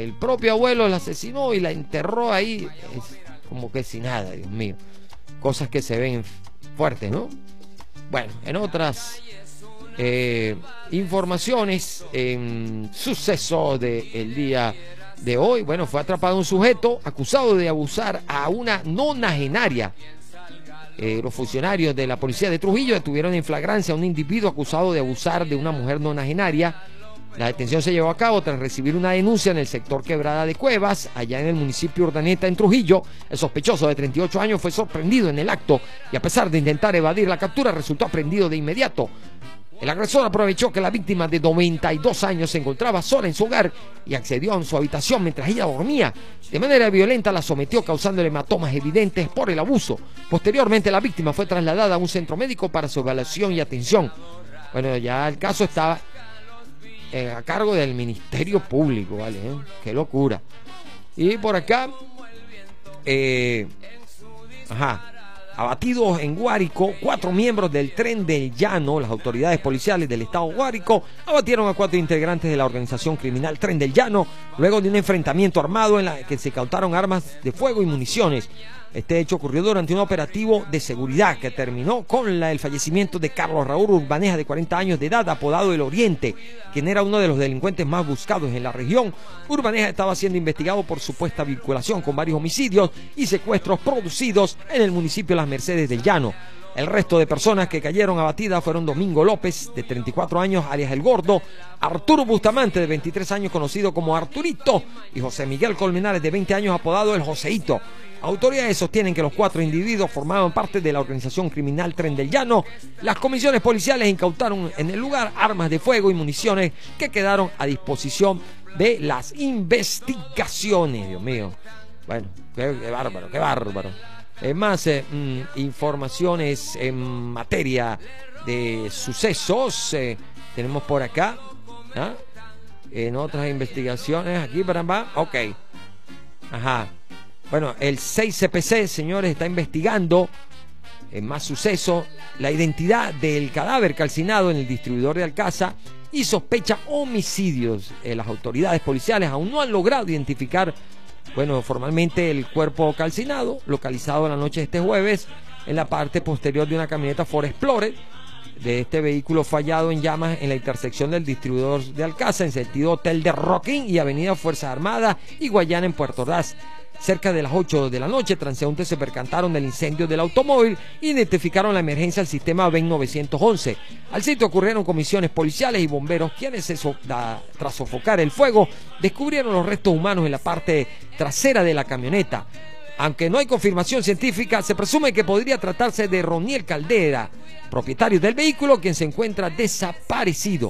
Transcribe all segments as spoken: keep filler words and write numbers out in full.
el propio abuelo la asesinó y la enterró ahí, es como que sin nada, Dios mío. Cosas que se ven fuertes, ¿no? Bueno, en otras eh, informaciones, en suceso del día de hoy, bueno, fue atrapado un sujeto acusado de abusar a una nonagenaria. Eh, los funcionarios de la policía de Trujillo detuvieron en flagrancia a un individuo acusado de abusar de una mujer nonagenaria. La detención se llevó a cabo tras recibir una denuncia en el sector Quebrada de Cuevas, allá en el municipio Urdaneta, en Trujillo. El sospechoso de treinta y ocho años fue sorprendido en el acto y, a pesar de intentar evadir la captura, resultó aprehendido de inmediato. El agresor aprovechó que la víctima de noventa y dos años se encontraba sola en su hogar y accedió a su habitación mientras ella dormía. De manera violenta la sometió, causándole hematomas evidentes por el abuso. Posteriormente, la víctima fue trasladada a un centro médico para su evaluación y atención. Bueno, ya el caso estaba eh, a cargo del Ministerio Público, ¿vale? ¿Eh? Qué locura. Y por acá, eh, ajá. Abatidos en Guárico, cuatro miembros del Tren del Llano. Las autoridades policiales del estado Guárico abatieron a cuatro integrantes de la organización criminal Tren del Llano luego de un enfrentamiento armado en la que se incautaron armas de fuego y municiones. Este hecho ocurrió durante un operativo de seguridad que terminó con la, el fallecimiento de Carlos Raúl Urbaneja, de cuarenta años de edad, apodado El Oriente, quien era uno de los delincuentes más buscados en la región. Urbaneja estaba siendo investigado por supuesta vinculación con varios homicidios y secuestros producidos en el municipio de Las Mercedes del Llano. El resto de personas que cayeron abatidas fueron Domingo López, de treinta y cuatro años, alias El Gordo, Arturo Bustamante, de veintitrés años, conocido como Arturito, y José Miguel Colmenares, de veinte años, apodado El Joseito. Autoridades sostienen que los cuatro individuos formaban parte de la organización criminal Tren del Llano. Las comisiones policiales incautaron en el lugar armas de fuego y municiones que quedaron a disposición de las investigaciones. Dios mío. Bueno, qué, qué bárbaro, qué bárbaro. Es más, eh, mmm, informaciones en materia de sucesos eh, tenemos por acá. ¿Ah? En otras investigaciones, aquí para va. Ok. Ajá. Bueno, el seis C P C, señores, está investigando en más sucesos la identidad del cadáver calcinado en el distribuidor de Alcázar y sospecha homicidios. Eh, las autoridades policiales aún no han logrado identificar, bueno, formalmente el cuerpo calcinado, localizado la noche de este jueves en la parte posterior de una camioneta Ford Explorer, de este vehículo fallado en llamas en la intersección del distribuidor de Alcázar en sentido Hotel de Roquín y Avenida Fuerzas Armadas y Guayana en Puerto Ordaz. Cerca de las ocho de la noche, transeúntes se percataron del incendio del automóvil e identificaron la emergencia al sistema V E N novecientos once. Al sitio ocurrieron comisiones policiales y bomberos, quienes, so da, tras sofocar el fuego, descubrieron los restos humanos en la parte trasera de la camioneta. Aunque no hay confirmación científica, se presume que podría tratarse de Roniel Caldera, propietario del vehículo, quien se encuentra desaparecido.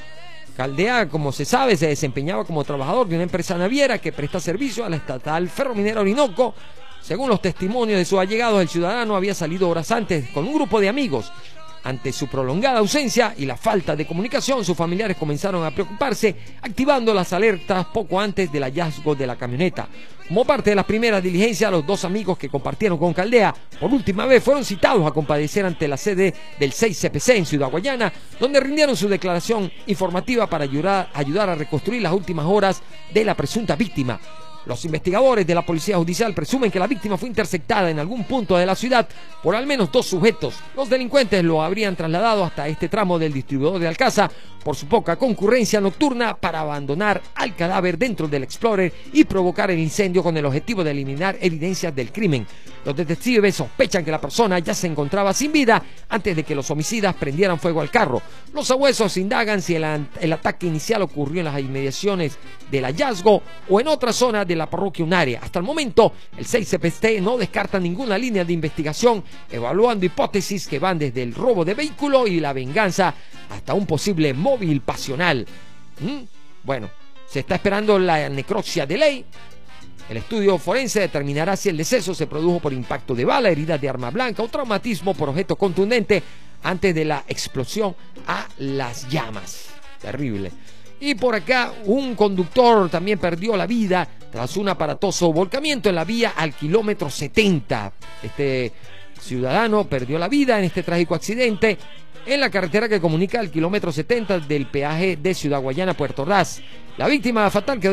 Caldera, como se sabe, se desempeñaba como trabajador de una empresa naviera que presta servicio a la estatal Ferrominera Orinoco. Según los testimonios de sus allegados, el ciudadano había salido horas antes con un grupo de amigos. Ante su prolongada ausencia y la falta de comunicación, sus familiares comenzaron a preocuparse, activando las alertas poco antes del hallazgo de la camioneta. Como parte de las primeras diligencias, los dos amigos que compartieron con Caldera por última vez fueron citados a comparecer ante la sede del seis C P C en Ciudad Guayana, donde rindieron su declaración informativa para ayudar, ayudar a reconstruir las últimas horas de la presunta víctima. Los investigadores de la Policía Judicial presumen que la víctima fue interceptada en algún punto de la ciudad por al menos dos sujetos. Los delincuentes lo habrían trasladado hasta este tramo del distribuidor de Alcázar por su poca concurrencia nocturna para abandonar al cadáver dentro del Explorer y provocar el incendio con el objetivo de eliminar evidencias del crimen. Los detectives sospechan que la persona ya se encontraba sin vida antes de que los homicidas prendieran fuego al carro. Los sabuesos indagan si el, el ataque inicial ocurrió en las inmediaciones del hallazgo o en otra zona de la parroquia Unarea. Hasta el momento, el seis C P C no descarta ninguna línea de investigación, evaluando hipótesis que van desde el robo de vehículo y la venganza hasta un posible móvil pasional. ¿Mm? Bueno, se está esperando la necropsia de ley. El estudio forense determinará si el deceso se produjo por impacto de bala, heridas de arma blanca o traumatismo por objeto contundente antes de la explosión a las llamas. Terrible. Y por acá, un conductor también perdió la vida tras un aparatoso volcamiento en la vía al kilómetro setenta. Este ciudadano perdió la vida en este trágico accidente en la carretera que comunica al kilómetro setenta del peaje de Ciudad Guayana, Puerto Ordaz. La víctima fatal quedó